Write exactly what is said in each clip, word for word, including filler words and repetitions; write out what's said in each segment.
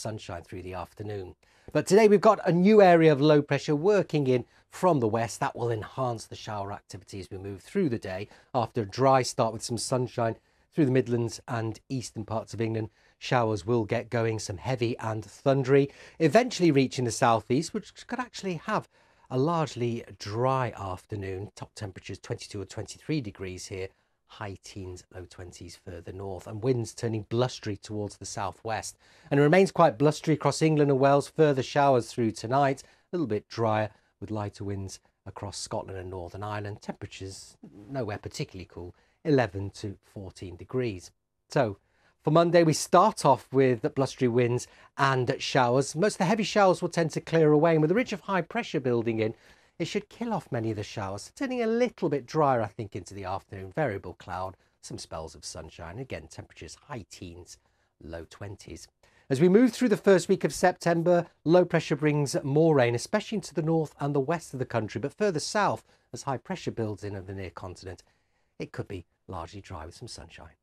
sunshine through the afternoon. But today we've got a new area of low pressure working in from the west. That will enhance the shower activity as we move through the day after a dry start with some sunshine through the Midlands and eastern parts of England. Showers will get going, some heavy and thundery, eventually reaching the southeast, which could actually have a largely dry afternoon. Top temperatures twenty-two or twenty-three degrees here, high teens, low twenties further north, and winds turning blustery towards the southwest. And it remains quite blustery across England and Wales. Further showers through tonight, a little bit drier with lighter winds across Scotland and Northern Ireland. Temperatures nowhere particularly cool, eleven to fourteen degrees. So for Monday, we start off with blustery winds and showers. Most of the heavy showers will tend to clear away, and with a ridge of high pressure building in, it should kill off many of the showers, turning a little bit drier, I think, into the afternoon. Variable cloud, some spells of sunshine. Again, temperatures high teens, low twenties. As we move through the first week of September, low pressure brings more rain, especially into the north and the west of the country. But further south, as high pressure builds in over the near continent, it could be largely dry with some sunshine.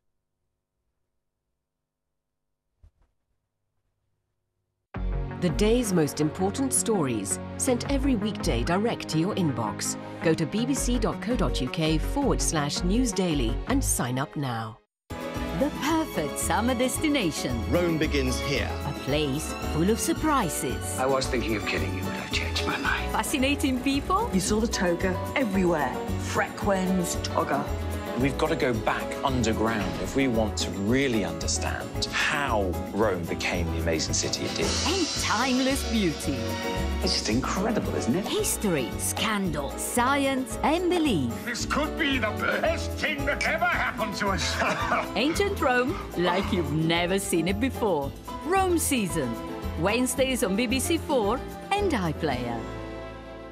The day's most important stories, sent every weekday direct to your inbox. Go to bbc.co.uk forward slash news daily and sign up now. The perfect summer destination. Rome begins here. A place full of surprises. I was thinking of killing you, but I've changed my mind. Fascinating people. You saw the toga everywhere. Frequens, toga. We've got to go back underground if we want to really understand how Rome became the amazing city it did. And timeless beauty. It's just incredible, isn't it? History, scandal, science, and belief. This could be the best thing that ever happened to us. Ancient Rome, like you've never seen it before. Rome Season. Wednesdays on B B C Four and iPlayer.